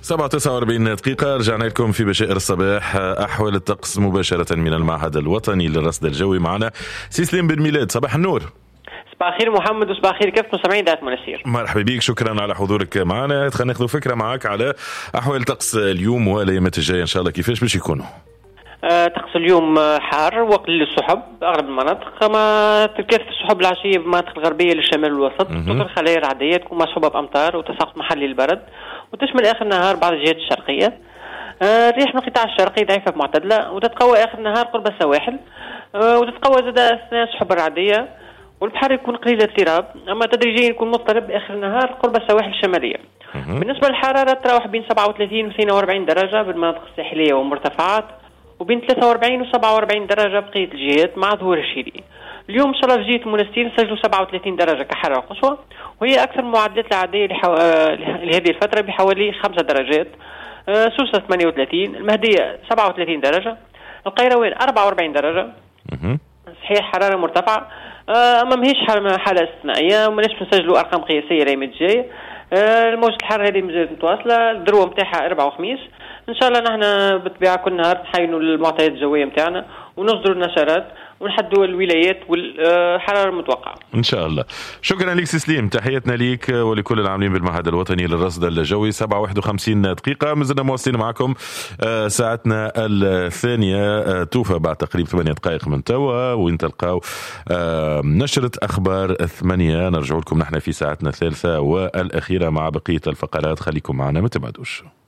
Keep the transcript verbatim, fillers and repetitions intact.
سبعة وتسعة وأربعين دقيقة رجعنا لكم في بشائر الصباح. أحوال الطقس مباشرة من المعهد الوطني للرصد الجوي. معنا سيسليم بن ميلاد. صباح النور. صباح الخير محمد وصباح الخير كيف مستمعين ذات منسير. مرحبا بك، شكرا على حضورك معنا. خلينا ناخذ فكرة معك على أحوال الطقس اليوم والأيامات الجاية إن شاء الله، كيفاش باش يكونوا؟ أه طقس اليوم حار وقليل السحب أغلب المناطق، ما تركات السحب العشية بالمناطق الغربية للشمال والوسط، تظهر خلايا رعدية تكون مصحوبة بأمطار وتساقط محلي البرد، وتشمل آخر النهار بعض الجهات الشرقية. أه الريح من القطاع الشرقي ضعيفة بمعتدلة وتتقوى آخر النهار قرب السواحل، أه وتتقوى زاد أثناء السحب الرعدية، والبحر يكون قليل الاضطراب، أما تدريجيا يكون مضطرب آخر النهار قرب السواحل الشمالية. بالنسبة للحرارة تراوح بين سبعة وثلاثين و اثنين وأربعين درجة بالمناطق الساحلية والمرتفعات، وبين ثلاثة وأربعين و سبعة وأربعين درجة بقية الجهات مع ظهور الشتاء. اليوم إن شاء الله في جهة المنستير نسجلوا سبعة وثلاثين درجة كحرارة قصوى، وهي أكثر معدلات العادية لحو... لهذه الفترة بحوالي خمسة درجات. أه سوسة ثمانية وثلاثين، المهدية سبعة وثلاثين درجة، القيروان أربعة وأربعين درجة. صحيح حرارة مرتفعة، أما ماهيش حالة استثنائية وماناش نسجلوا أرقام قياسية الأيام الجاية. الموجة الحر هذه مازالت متواصلة، الذروة متاعها أربعة وخميس. إن شاء الله نحن بالطبيعة كل نهار نحينوا المعطيات الجوية متاعنا ونصدروا النشرات ونحدوا الولايات والحرارة المتوقعة إن شاء الله. شكرا لك سيسليم، تحياتنا ليك ولكل العاملين بالمعهد الوطني للرصد الجوي. سبعة وواحد وخمسين دقيقة مازلنا مواصلين معكم ساعتنا الثانية توفى بعد تقريبا ثمانية دقائق من توا، وين تلقاو نشرة أخبار الثمانية. نرجع لكم نحن في ساعتنا الثالثة والأخيرة مع بقية الفقرات، خليكم معنا ما تبعدوش.